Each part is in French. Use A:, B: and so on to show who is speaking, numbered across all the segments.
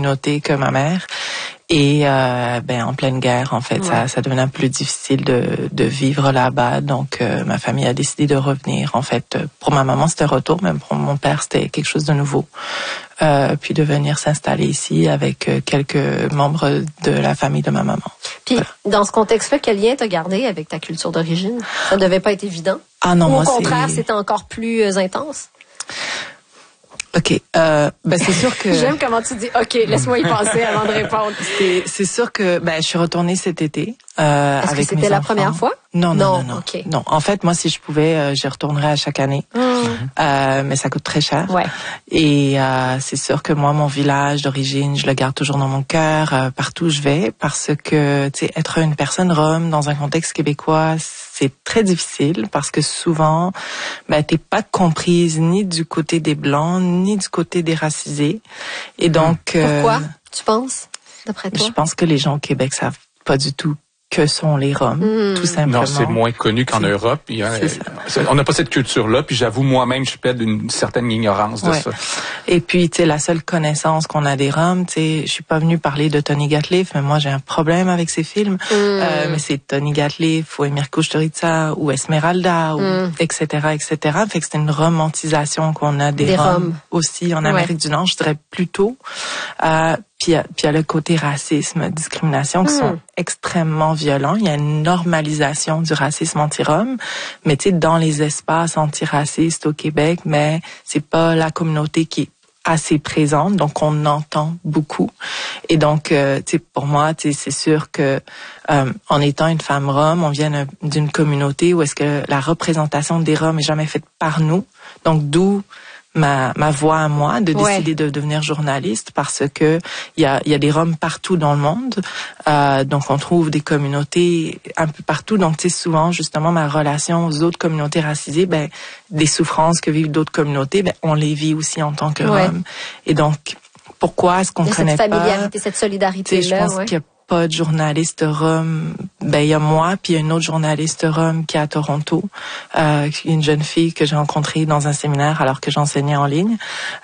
A: communauté que ma mère. Et en pleine guerre, en fait, ça devenait plus difficile de vivre là-bas. Donc, ma famille a décidé de revenir. En fait, pour ma maman, c'était un retour, même pour mon père, c'était quelque chose de nouveau. Puis de venir s'installer ici avec quelques membres de la famille de ma maman.
B: Puis, dans ce contexte-là, quel lien t'as gardé avec ta culture d'origine? Ça devait pas être évident?
A: Ah non,
B: ou au contraire, c'était encore plus intense?
A: OK. C'est sûr que...
B: J'aime comment tu dis « OK, laisse-moi y penser avant de répondre ».
A: C'est sûr que je suis retournée cet été
B: Est-ce
A: avec mes enfants.
B: que c'était la première fois?
A: Non.
B: Okay.
A: Non, en fait, moi, si je pouvais, j'y retournerais à chaque année. Mais ça coûte très cher.
B: Ouais.
A: Et c'est sûr que moi, mon village d'origine, je le garde toujours dans mon cœur, partout où je vais, parce que, tu sais, être une personne rome dans un contexte québécois, c'est très difficile parce que souvent, t'es pas comprise ni du côté des Blancs, ni du côté des racisés. Et donc...
B: Pourquoi, tu penses, d'après toi?
A: Je pense que les gens au Québec savent pas du tout que sont les Roms, tout simplement.
C: Non, c'est moins connu qu'en Europe. On n'a pas cette culture-là, puis j'avoue, moi-même, je plaide d'une certaine ignorance de ça.
A: Et puis, tu sais, la seule connaissance qu'on a des Roms, tu sais, je suis pas venue parler de Tony Gatliff, mais moi, j'ai un problème avec ces films. Mais c'est Tony Gatliff, ou Emir Kusturica, ou Esmeralda, ou etc., etc. Fait que c'est une romantisation qu'on a des Roms aussi en Amérique du Nord, je dirais plutôt. Puis il y a le côté racisme, discrimination qui sont extrêmement violents. Il y a une normalisation du racisme anti-rom, mais tu sais, dans les espaces antiracistes au Québec, mais c'est pas la communauté qui est assez présente, donc on entend beaucoup. Et donc, tu sais, pour moi, tu sais, c'est sûr que en étant une femme rom, on vient d'une communauté où est-ce que la représentation des Roms est jamais faite par nous. Donc, d'où ma voix à moi de décider de devenir journaliste, parce que il y a des Roms partout dans le monde, donc on trouve des communautés un peu partout. Donc tu sais, souvent justement ma relation aux autres communautés racisées, des souffrances que vivent d'autres communautés, on les vit aussi en tant que Roms. Et donc pourquoi est-ce qu'on connaît pas
B: cette familiarité, cette solidarité là?
A: Je pense qu'il y a pas de journaliste rom. Il y a moi, puis il y a une autre journaliste rom qui est à Toronto, une jeune fille que j'ai rencontrée dans un séminaire alors que j'enseignais en ligne,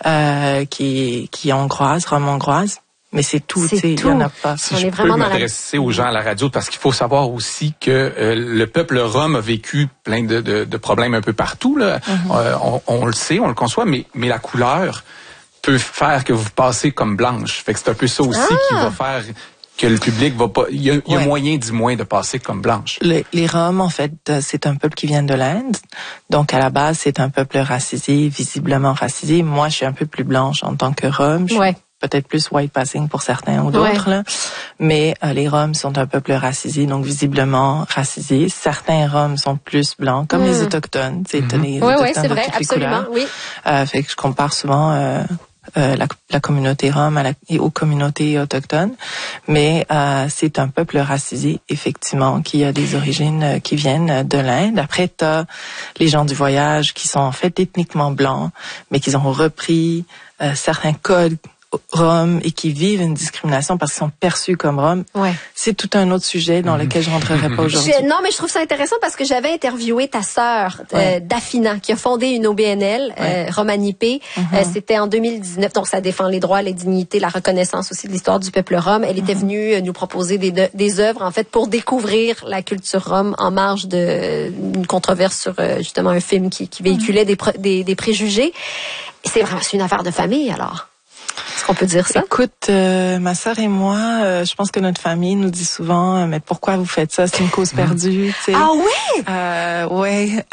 A: qui est hongroise, rom-hongroise. Mais c'est tout, tu sais, il y en a pas.
C: Si je peux m'adresser aux gens à la radio, parce qu'il faut savoir aussi que le peuple rom a vécu plein de problèmes un peu partout, là. On le sait, on le conçoit, mais la couleur peut faire que vous passez comme blanche. Fait que c'est un peu ça aussi qui va faire que le public va pas... Il y a moyen, du moins, de passer comme blanche.
A: Les Roms, en fait, c'est un peuple qui vient de l'Inde. Donc, à la base, c'est un peuple racisé, visiblement racisé. Moi, je suis un peu plus blanche en tant que Rom. Je suis peut-être plus white passing pour certains ou d'autres, là. Mais les Roms sont un peuple racisé, donc visiblement racisé. Certains Roms sont plus blancs, comme les Autochtones. Les Autochtones
B: c'est vrai, absolument,
A: fait que je compare souvent... la communauté rom aux communautés autochtones, mais c'est un peuple racisé, effectivement, qui a des origines qui viennent de l'Inde. Après, t'as les gens du voyage qui sont en fait ethniquement blancs, mais qui ont repris certains codes Roms et qui vivent une discrimination parce qu'ils sont perçus comme Roms. C'est tout un autre sujet dans lequel je rentrerai pas aujourd'hui.
B: Non, mais je trouve ça intéressant parce que j'avais interviewé ta sœur, Dafina, qui a fondé une OBNL, Romanipé. C'était en 2019, donc ça défend les droits, les dignités, la reconnaissance aussi de l'histoire du peuple rom. Elle était venue nous proposer des œuvres, en fait, pour découvrir la culture rom en marge d'une controverse sur justement un film qui véhiculait des préjugés. C'est une affaire de famille, alors. Est-ce qu'on peut dire ça?
A: Écoute, ma sœur et moi, je pense que notre famille nous dit souvent, mais pourquoi vous faites ça? C'est une cause perdue. T'sais.
B: Ah oui?
A: Ouais.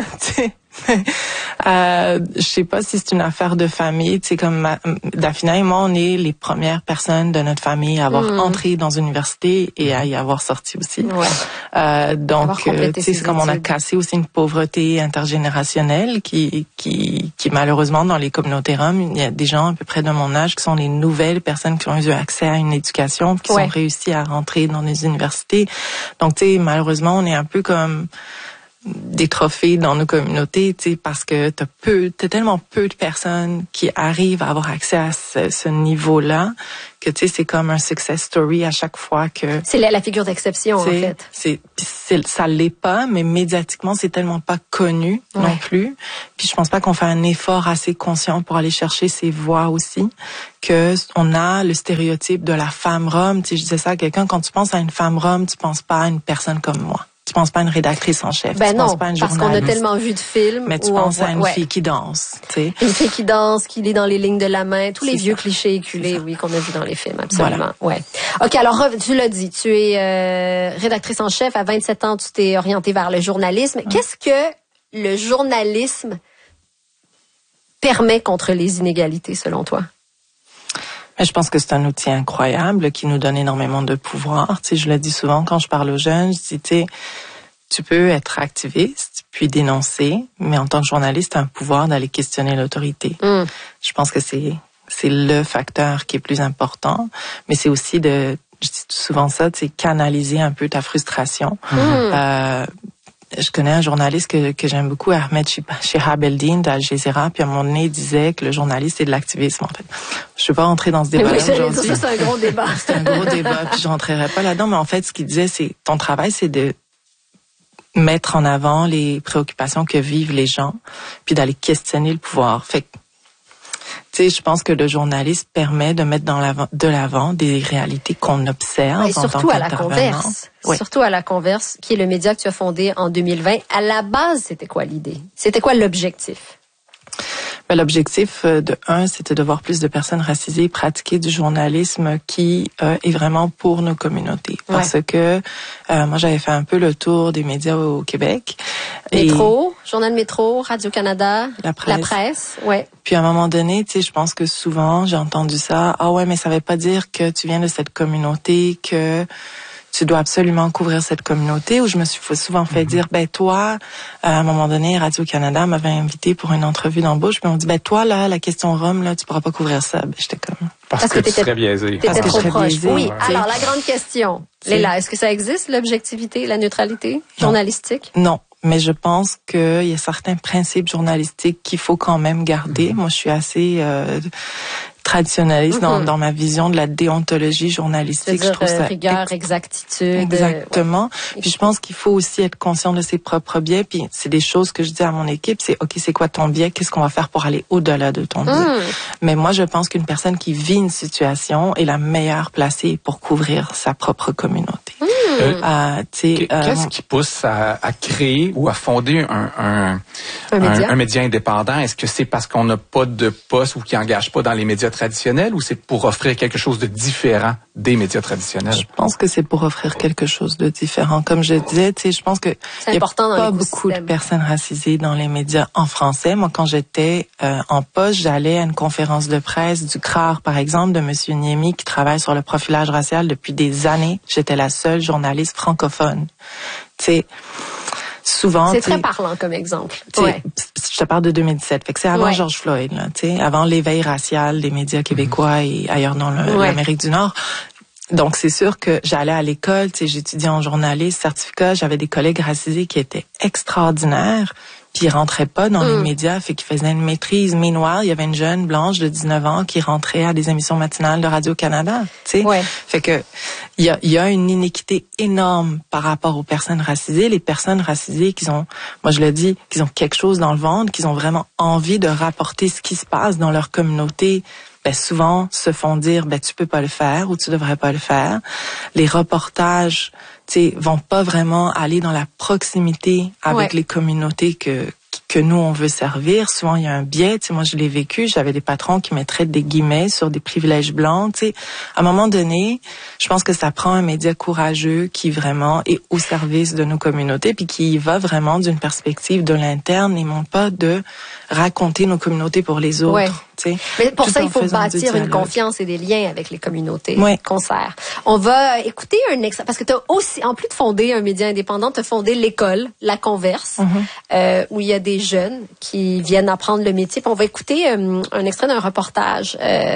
A: Je sais pas si c'est une affaire de famille. Tu sais, comme Dafina et moi, on est les premières personnes de notre famille à avoir entré dans une université et à y avoir sorti aussi. Donc, tu sais, c'est comme on a cassé aussi une pauvreté intergénérationnelle qui malheureusement dans les communautés roms, il y a des gens à peu près de mon âge qui sont les nouvelles personnes qui ont eu accès à une éducation, qui ont réussi à rentrer dans les universités. Donc, tu sais, malheureusement, on est un peu comme des trophées dans nos communautés, tu sais, parce que t'as tellement peu de personnes qui arrivent à avoir accès à ce niveau-là que, tu sais, c'est comme un success story à chaque fois que...
B: C'est la figure d'exception, en fait.
A: Ça l'est pas, mais médiatiquement, c'est tellement pas connu non plus. Puis je pense pas qu'on fait un effort assez conscient pour aller chercher ces voix aussi, que on a le stéréotype de la femme rome. Tu sais, je disais ça à quelqu'un, quand tu penses à une femme rome, tu penses pas à une personne comme moi. Tu penses pas à une rédactrice en chef.
B: Ben
A: tu
B: non,
A: penses pas à une
B: parce qu'on a tellement vu de films.
A: Mais tu penses à une fille qui danse, tu sais.
B: Une fille qui danse, qui lit dans les lignes de la main, tous les vieux clichés éculés, oui, qu'on a vu dans les films, absolument. Voilà. Ouais. OK, alors tu l'as dit, tu es rédactrice en chef. À 27 ans, tu t'es orientée vers le journalisme. Qu'est-ce que le journalisme permet contre les inégalités, selon toi?
A: Je pense que c'est un outil incroyable qui nous donne énormément de pouvoir. Tu sais, je le dis souvent quand je parle aux jeunes, je dis, tu sais, tu peux être activiste puis dénoncer, mais en tant que journaliste, tu as un pouvoir d'aller questionner l'autorité. Je pense que c'est le facteur qui est plus important, mais c'est aussi je dis souvent ça, tu sais, canaliser un peu ta frustration. Je connais un journaliste que j'aime beaucoup, Ahmed Shihab Eldin d'Al Jazeera, puis à un moment donné, il disait que le journaliste, c'est de l'activisme, en fait. Je ne vais pas rentrer dans ce débat-là aujourd'hui.
B: C'est un gros débat.
A: C'est un gros débat, puis je rentrerai pas là-dedans, mais en fait, ce qu'il disait, c'est ton travail, c'est de mettre en avant les préoccupations que vivent les gens, puis d'aller questionner le pouvoir. Fait que, tu sais, je pense que le journaliste permet de mettre de l'avant des réalités qu'on observe en tant qu'intervenant.
B: Surtout à la Converse. Oui. Surtout à la Converse, qui est le média que tu as fondé en 2020. À la base, c'était quoi l'idée? C'était quoi l'objectif?
A: L'objectif c'était de voir plus de personnes racisées pratiquer du journalisme qui est vraiment pour nos communautés. Parce que moi, j'avais fait un peu le tour des médias au Québec.
B: Métro, Journal Métro, Radio-Canada, la presse. Ouais.
A: Puis à un moment donné, tu sais, je pense que souvent, j'ai entendu ça. Ah ouais, mais ça veut pas dire que tu viens de cette communauté, que tu dois absolument couvrir cette communauté, où je me suis souvent fait dire, ben toi, à un moment donné, Radio-Canada m'avait invité pour une entrevue d'embauche, puis on dit, ben toi, là, la question Rome, là, tu pourras pas couvrir ça. Ben j'étais comme...
C: Parce que tu serais biaisé.
B: T'étais trop proche. Oui. Alors, la grande question, Léla, est-ce que ça existe, l'objectivité, la neutralité journalistique?
A: Non. Mais je pense qu'il y a certains principes journalistiques qu'il faut quand même garder. Moi, je suis assez traditionnaliste dans ma vision de la déontologie journalistique.
B: Je trouve ça rigueur, exactitude.
A: Exactement. Puis je pense qu'il faut aussi être conscient de ses propres biais. Puis c'est des choses que je dis à mon équipe, c'est OK, c'est quoi ton biais? Qu'est-ce qu'on va faire pour aller au-delà de ton biais? Mais moi, je pense qu'une personne qui vit une situation est la meilleure placée pour couvrir sa propre communauté.
C: Qu'est-ce qui pousse à créer ou à fonder un média indépendant? Est-ce que c'est parce qu'on n'a pas de poste ou qui n'engage pas dans les médias traditionnels, ou c'est pour offrir quelque chose de différent des médias traditionnels?
A: Je pense que c'est pour offrir quelque chose de différent. Comme je disais, tu sais, je pense que il y a pas beaucoup de personnes racisées dans les médias en français. Moi, quand j'étais en poste, j'allais à une conférence de presse du CRAR, par exemple, de Monsieur Niemi, qui travaille sur le profilage racial depuis des années. J'étais la seule journaliste francophone. Tu sais, souvent...
B: C'est très parlant comme exemple.
A: Je te parle de 2017. Fait que c'est avant George Floyd, là, tu sais, avant l'éveil racial des médias québécois et ailleurs dans l'Amérique du Nord. Donc, c'est sûr que j'allais à l'école, tu sais, j'étudiais en journalisme, certificat, j'avais des collègues racisés qui étaient extraordinaires, puis ils rentraient pas dans les médias, fait qu'ils faisaient une maîtrise. Meanwhile, il y avait une jeune blanche de 19 ans qui rentrait à des émissions matinales de Radio-Canada, tu sais. Fait que il y a une inéquité énorme par rapport aux personnes racisées. Les personnes racisées qui ont, moi je le dis, qui ont quelque chose dans le ventre, qui ont vraiment envie de rapporter ce qui se passe dans leur communauté, ben souvent se font dire, ben tu peux pas le faire ou tu devrais pas le faire. Les reportages, tu sais, vont pas vraiment aller dans la proximité avec les communautés que nous on veut servir. Souvent il y a un biais, tu sais, moi je l'ai vécu, j'avais des patrons qui mettraient des guillemets sur des privilèges blancs, tu sais. À un moment donné, je pense que ça prend un média courageux qui vraiment est au service de nos communautés puis qui va vraiment d'une perspective de l'interne et non pas de raconter nos communautés pour les autres.
B: Mais pour ça, il faut bâtir une confiance et des liens avec les communautés qu'on sert. On va écouter un extrait, parce que tu as aussi, en plus de fonder un média indépendant, tu as fondé l'école, La Converse, où il y a des jeunes qui viennent apprendre le métier. Puis on va écouter un extrait d'un reportage.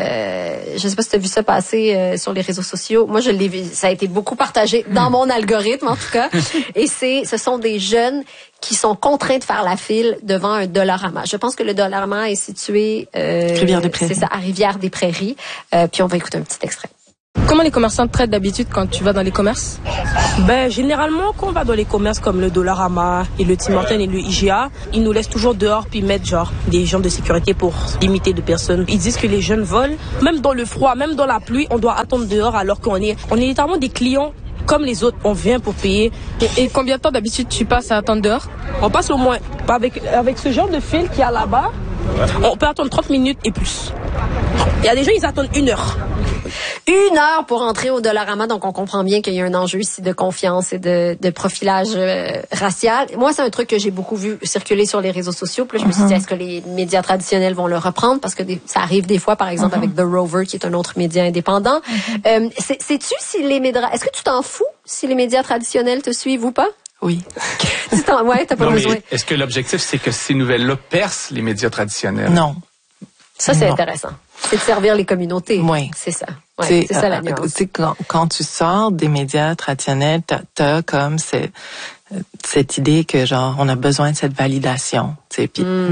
B: Je sais pas si tu as vu ça passer sur les réseaux sociaux. Moi, je l'ai vu. Ça a été beaucoup partagé dans mon algorithme, en tout cas. Et ce sont des jeunes qui sont contraints de faire la file devant un Dollarama. Je pense que le Dollarama est situé
A: Rivière-des-Prairies.
B: C'est ça, à Rivière-des-Prairies. Puis on va écouter un petit extrait.
D: Comment les commerçants traitent d'habitude quand tu vas dans les commerces?
E: Généralement, quand on va dans les commerces comme le Dollarama et le Tim Hortons et le IGA, ils nous laissent toujours dehors puis mettent des gens de sécurité pour limiter de personnes. Ils disent que les jeunes volent. Même dans le froid, même dans la pluie, on doit attendre dehors alors qu'on est littéralement des clients comme les autres. On vient pour payer.
D: Et combien de temps d'habitude tu passes à attendre dehors?
E: On passe au moins, avec ce genre de fil qu'il y a là-bas, on peut attendre 30 minutes et plus. Il y a des gens, ils attendent 1 heure.
B: 1 heure pour entrer au Dollarama, donc on comprend bien qu'il y a un enjeu ici de confiance et de profilage racial. Moi, c'est un truc que j'ai beaucoup vu circuler sur les réseaux sociaux. Puis là, je me suis dit, est-ce que les médias traditionnels vont le reprendre? Parce que ça arrive des fois, par exemple, avec The Rover, qui est un autre média indépendant. Sais-tu si les médias... Est-ce que tu t'en fous si les médias traditionnels te suivent ou pas?
A: Oui.
B: Ouais, t'as pas besoin.
C: Est-ce que l'objectif, c'est que ces nouvelles-là percent les médias traditionnels?
A: Non.
B: Ça, c'est intéressant. C'est de servir les communautés.
A: Oui.
B: C'est ça. Ouais, c'est ça la nuance.
A: Quand tu sors des médias traditionnels, t'as comme cette idée que genre on a besoin de cette validation. Puis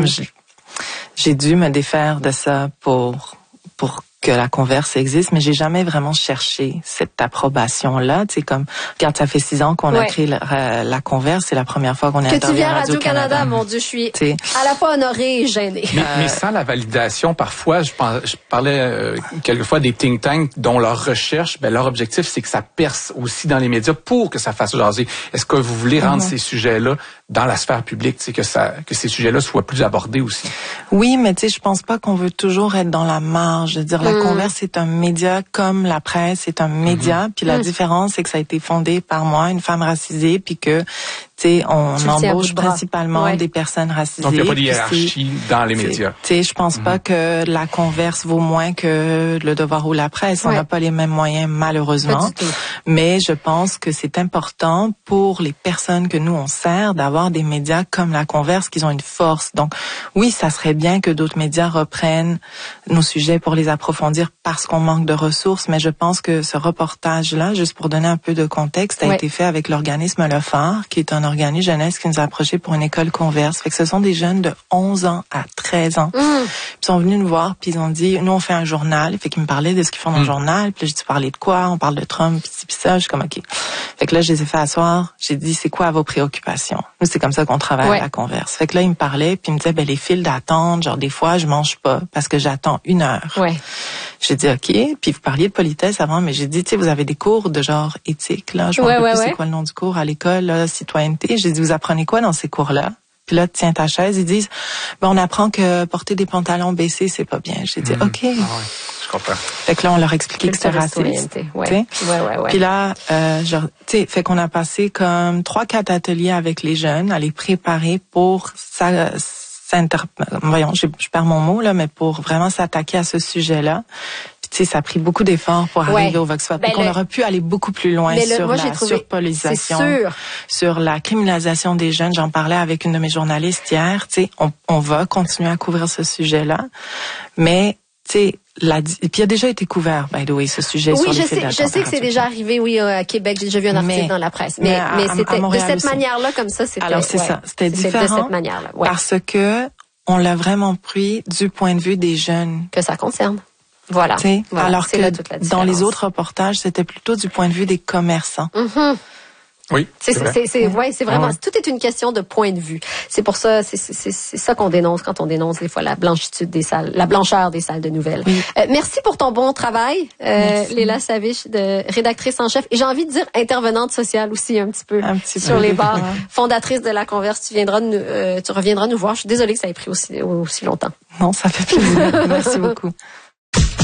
A: j'ai dû me défaire de ça pour que la Converse existe, mais j'ai jamais vraiment cherché cette approbation-là. Tu sais, comme, regarde, ça fait 6 ans qu'on a créé la Converse, c'est la première fois qu'on est
B: que tu viens à Radio-Canada, mon Dieu, je suis à la fois honorée et gênée.
C: Mais sans la validation, parfois, je parlais quelquefois des think tanks dont leur recherche, leur objectif, c'est que ça perce aussi dans les médias pour que ça fasse jaser. Est-ce que vous voulez rendre ces sujets-là dans la sphère publique, tu sais, que ces sujets-là soient plus abordés aussi?
A: Oui, mais tu sais, je pense pas qu'on veut toujours être dans la marge. Je veux dire, la Converse, c'est un média comme la presse, c'est un média. Puis la différence, c'est que ça a été fondé par moi, une femme racisée, puis que, tu sais, on embauche principalement des personnes racisées.
C: Donc, il n'y a pas de hiérarchie dans les médias.
A: Tu sais, je pense pas que la Converse vaut moins que le Devoir ou la presse. On n'a pas les mêmes moyens, malheureusement. Mais je pense que c'est important pour les personnes que nous, on sert, d'avoir des médias comme la Converse, qui ont une force. Donc, oui, ça serait bien que d'autres médias reprennent nos sujets pour les approfondir parce qu'on manque de ressources. Mais je pense que ce reportage-là, juste pour donner un peu de contexte, a été fait avec l'organisme Le Phare, qui est un organisme jeunesse qui nous a approchés pour une école Converse. Fait que ce sont des jeunes de 11 ans à 13 ans. Ils sont venus nous voir, puis ils ont dit, nous, on fait un journal. Fait qu'ils me parlaient de ce qu'ils font dans le journal. Puis là, j'ai dit, parler de quoi? On parle de Trump, puis ça. Je suis comme, OK. Fait que là, je les ai fait asseoir. J'ai dit, c'est quoi vos préoccupations? Nous, c'est comme ça qu'on travaille à la Converse. Fait que là, ils me parlaient, puis ils me disaient, les files d'attente, genre, des fois, je mange pas parce que j'attends 1 heure. J'ai dit, OK. Puis vous parliez de politesse avant, mais j'ai dit, tu sais, vous avez des cours de genre éthique, là. Je me rappelle plus c'est quoi le nom du cours à l'école, là, citoyenneté. J'ai dit, vous apprenez quoi dans ces cours-là? Puis là, tiens ta chaise, ils disent, on apprend que porter des pantalons baissés, c'est pas bien. J'ai dit, OK.
C: Je comprends.
A: Fait que là, on leur expliquait que c'était raciste. Puis là, genre, tu sais, fait qu'on a passé comme 3-4 ateliers avec les jeunes à les préparer pour voyons, je perds mon mot, là, mais pour vraiment s'attaquer à ce sujet-là. Tu sais, ça a pris beaucoup d'efforts pour arriver au Vox Pop. On aurait pu aller beaucoup plus loin sur la surpolarisation, sur la criminalisation des jeunes. J'en parlais avec une de mes journalistes hier. Tu sais, on va continuer à couvrir ce sujet-là, mais tu sais, puis il a déjà été couvert, by the way, ce sujet sur les files d'attente.
B: Je sais que c'est déjà arrivé, à Québec. J'ai déjà vu un article dans la presse. Mais c'était de cette manière-là, comme ça, c'était.
A: Alors c'est ça, c'était différent.
B: De cette manière-là,
A: parce que on l'a vraiment pris du point de vue des jeunes
B: que ça concerne. Voilà.
A: Alors que dans les autres reportages, c'était plutôt du point de vue des commerçants.
C: Oui.
B: C'est vraiment, tout est une question de point de vue. C'est pour ça, c'est ça qu'on dénonce quand on dénonce des fois la blanchitude des salles, la blancheur des salles de nouvelles. Merci pour ton bon travail, Léla Savich, rédactrice en chef. Et j'ai envie de dire intervenante sociale aussi un petit peu sur les bars. Fondatrice de la Converse, tu reviendras nous voir. Je suis désolée que ça ait pris aussi longtemps.
A: Non, ça fait plaisir. Merci beaucoup.